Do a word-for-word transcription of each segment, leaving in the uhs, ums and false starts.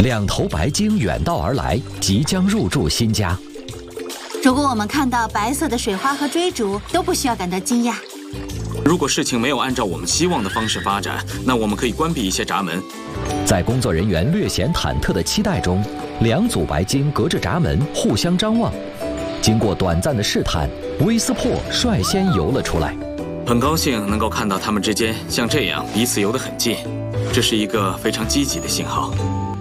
两头白鲸远道而来，即将入住新家。 如果我们看到白色的水花和追逐，都不需要感到惊讶。 如果事情没有按照我们希望的方式发展，那我们可以关闭一些闸门。 在工作人员略显忐忑的期待中，两组白鲸隔着闸门互相张望。经过短暂的试探，威斯珀率先游了出来。 很高兴能够看到他们之间像这样彼此游得很近，这是一个非常积极的信号。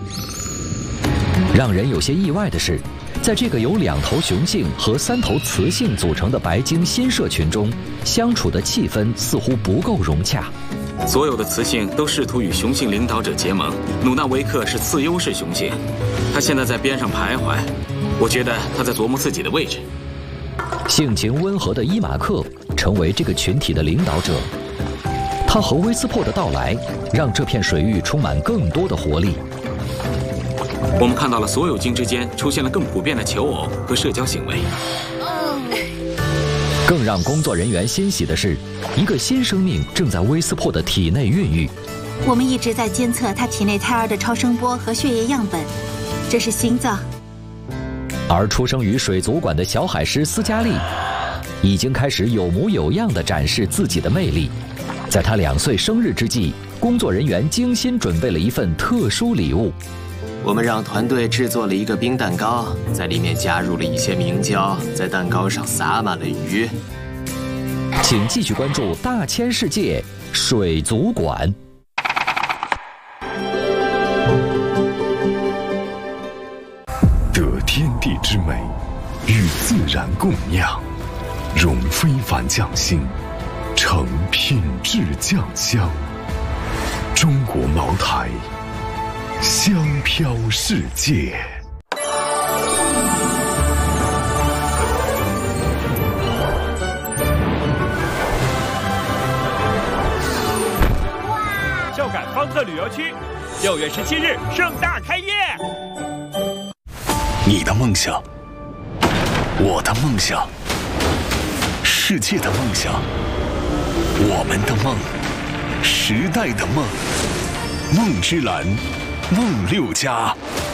让人有些意外的是，在这个由两头雄性和三头雌性组成的白鲸新社群中，相处的气氛似乎不够融洽。 所有的雌性都试图与雄性领导者结盟。努纳维克是次优势雄性，他现在在边上徘徊，我觉得他在琢磨自己的位置。 性情温和的伊马克成为这个群体的领导者，他和威斯珀的到来让这片水域充满更多的活力。 我们看到了所有鲸之间出现了更普遍的求偶和社交行为。 更让工作人员欣喜的是，一个新生命正在威斯珀的体内孕育。 我们一直在监测他体内胎儿的超声波和血液样本，这是心脏。 而出生于水族馆的小海狮斯嘉丽，已经开始有模有样地展示自己的魅力。在他两岁生日之际，工作人员精心准备了一份特殊礼物。 我们让团队制作了一个冰蛋糕，在里面加入了一些明胶，在蛋糕上撒满了鱼。 请继续关注大千世界水族馆。 得天地之美，与自然共酿，融非凡匠心，成品质酱香。中国茅台，香飘世界。 孝感方特旅游区，六月十七日盛大开业。 你的梦想，我的梦想，世界的梦想，我们的梦，时代的梦，梦之蓝，梦六家。